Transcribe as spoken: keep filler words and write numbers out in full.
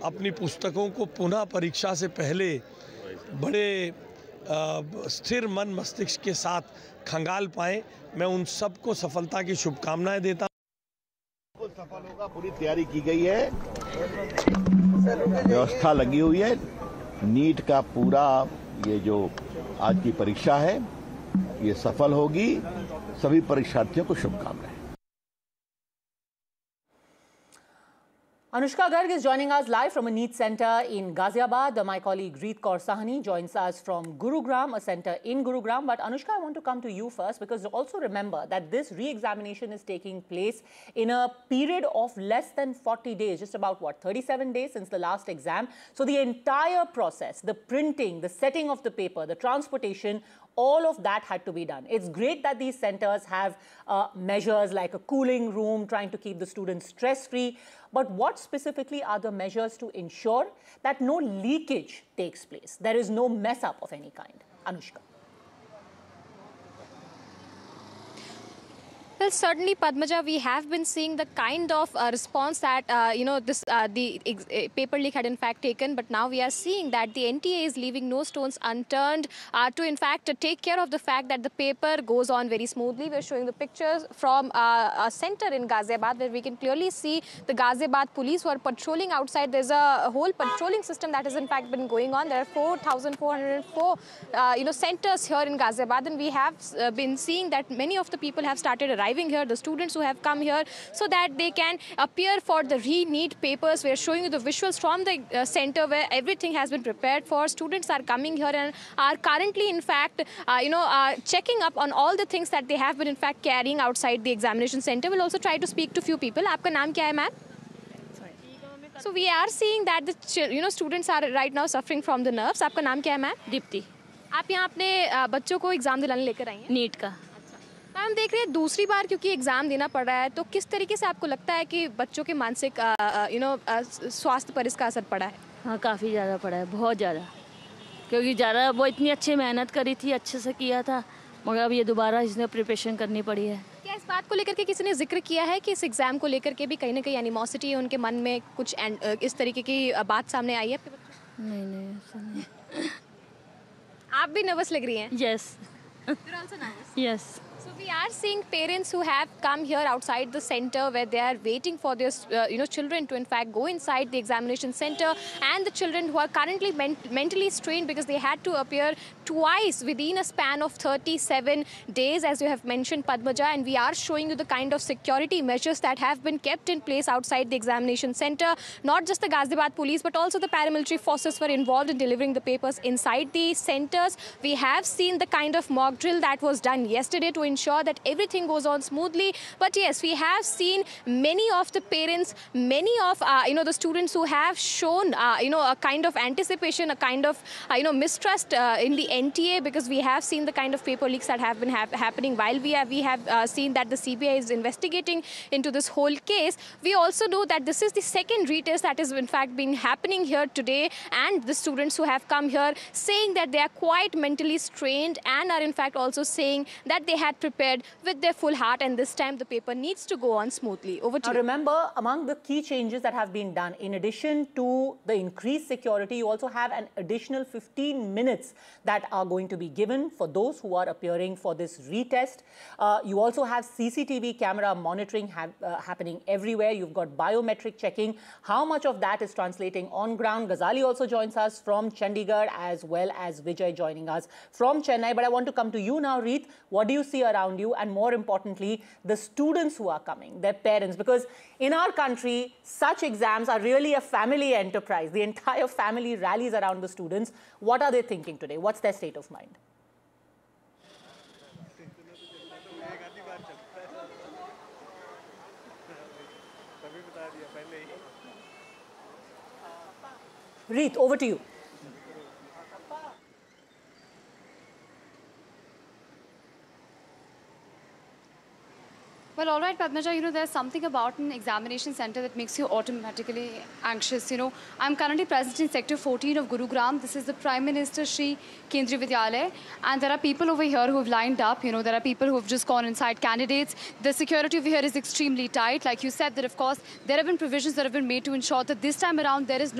अपनी पुस्तकों को पुनः परीक्षा से पहले बड़े स्थिर मन मस्तिष्क के साथ खंगाल पाएं। मैं उन सबको सफलता की शुभकामनाएं देता हूं। सफल होगा, पूरी तैयारी की गई है, व्यवस्था लगी हुई है। नीट का पूरा ये जो आज की परीक्षा है ये सफल होगी। सभी परीक्षार्थियों को शुभकामनाएं। Anushka Garg is joining us live from a NEET center in Ghaziabad. My colleague Reet Kaur Sahani joins us from Gurugram, a center in Gurugram. But Anushka, I want to come to you first, because also remember that this re-examination is taking place in a period of less than forty days, just about what, thirty-seven days since the last exam. So the entire process, the printing, the setting of the paper, the transportation, all of that had to be done. It's great that these centers have uh, measures like a cooling room, trying to keep the students stress-free. But what specifically are the measures to ensure that no leakage takes place? There is no mess up of any kind. Anushka. Well, certainly, Padmaja, we have been seeing the kind of uh, response that, uh, you know, this uh, the ex paper leak had in fact taken. But now we are seeing that the N T A is leaving no stones unturned uh, to, in fact, to take care of the fact that the paper goes on very smoothly. We're showing the pictures from uh, a center in Ghaziabad where we can clearly see the Ghaziabad police who are patrolling outside. There's a whole patrolling system that has, in fact, been going on. There are four thousand four hundred four, uh, you know, centers here in Ghaziabad. And we have uh, been seeing that many of the people have started arriving here, the students who have come here, so that they can appear for the re-NEET papers. We are showing you the visuals from the uh, center where everything has been prepared for. Students are coming here and are currently, in fact, uh, you know, uh, checking up on all the things that they have been, in fact, carrying outside the examination center. We'll also try to speak to few people. Aapka naam kya hai, ma'am? So we are seeing that the you know students are right now suffering from the nerves. Aapka naam kya hai, ma'am? Deepti. आप यहाँ अपने बच्चों को exam दिलाने लेकर आई हैं? NEET का। Ma'am देख रहे हैं दूसरी बार क्योंकि एग्जाम देना पड़ रहा है, तो किस तरीके से आपको लगता है कि बच्चों के मानसिक यू नो स्वास्थ्य पर इसका असर पड़ा है? हाँ, काफ़ी ज़्यादा पड़ा है, बहुत ज़्यादा, क्योंकि ज़्यादा वो इतनी अच्छी मेहनत करी थी, अच्छे से किया था, मगर अब ये दोबारा इसने प्रिपरेशन करनी पड़ी है। क्या इस बात को लेकर के किसी ने जिक्र किया है कि इस एग्जाम को लेकर के भी कहीं ना कहीं एनिमोसिटी उनके मन में कुछ इस तरीके की बात सामने आई है आपके बच्चों? नहीं नहीं ऐसा नहीं। आप भी नर्वस लग रही हैं? Yes yes. So we are seeing parents who have come here outside the center where they are waiting for their uh, you know children to in fact go inside the examination center, and the children who are currently ment mentally strained because they had to appear twice within a span of thirty-seven days, as you have mentioned, Padmaja. And we are showing you the kind of security measures that have been kept in place outside the examination center. Not just the Ghaziabad police, but also the paramilitary forces were involved in delivering the papers inside the centers. We have seen the kind of mock drill that was done yesterday to ensure that everything goes on smoothly. But yes, we have seen many of the parents, many of uh, you know the students who have shown uh, you know a kind of anticipation, a kind of uh, you know mistrust uh, in the N T A, because we have seen the kind of paper leaks that have been ha happening while we have we have uh, seen that the C B I is investigating into this whole case. We also know that this is the second retest that has in fact been happening here today, and the students who have come here saying that they are quite mentally strained and are in fact also saying that they had prepared with their full heart, and this time the paper needs to go on smoothly. Over to now you. Remember, among the key changes that have been done, in addition to the increased security, you also have an additional fifteen minutes that are going to be given for those who are appearing for this retest. Uh, you also have C C T V camera monitoring ha uh, happening everywhere. You've got biometric checking. How much of that is translating on ground? Ghazali also joins us from Chandigarh, as well as Vijay joining us from Chennai. But I want to come to you now, Reet. What do you see around you? And more importantly, the students who are coming, their parents, because in our country, such exams are really a family enterprise. The entire family rallies around the students. What are they thinking today? What's their state of mind? Reet, over to you. Well, all right, Padmaja, you know, there's something about an examination center that makes you automatically anxious. You know, I'm currently present in Sector fourteen of Gurugram. This is the Prime Minister Shri Kendriya Vidyalaya. And there are people over here who have lined up. You know, there are people who have just gone inside candidates. The security over here is extremely tight. Like you said, that, of course, there have been provisions that have been made to ensure that this time around there is no